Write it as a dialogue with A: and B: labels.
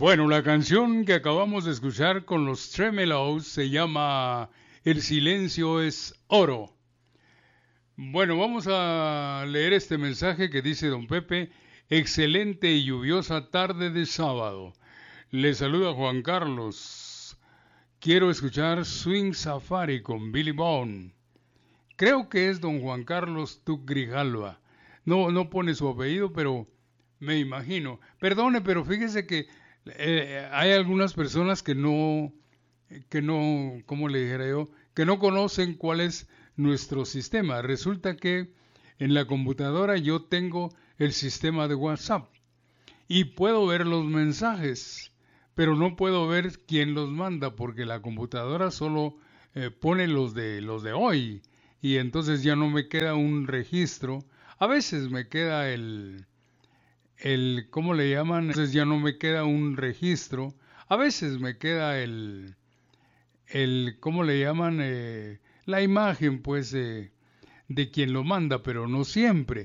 A: Bueno, la canción que acabamos de escuchar con los Tremelows se llama El silencio es oro. Bueno, vamos a leer este mensaje que dice don Pepe, excelente y lluviosa tarde de sábado. Le saluda Juan Carlos. Quiero escuchar Swing Safari con Billy Bone. Creo que es don Juan Carlos Tuc Grijalva. No pone su apellido, pero me imagino. Perdone, pero fíjese que hay algunas personas que no, ¿cómo le dijera yo? Que no conocen cuál es nuestro sistema. Resulta que en la computadora yo tengo el sistema de WhatsApp y puedo ver los mensajes, pero no puedo ver quién los manda porque la computadora solo pone los de hoy y entonces ya no me queda un registro. A veces me queda ¿cómo le llaman? Entonces ya no me queda un registro. A veces me queda ¿cómo le llaman? La imagen, pues, de quien lo manda, pero no siempre.